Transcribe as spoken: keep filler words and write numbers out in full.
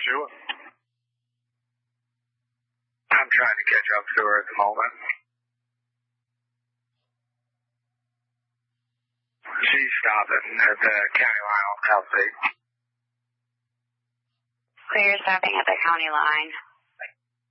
Where's Sheila? I'm trying to catch up to her at the moment. She's stopping at the county line on South State. Clear stopping at the county line.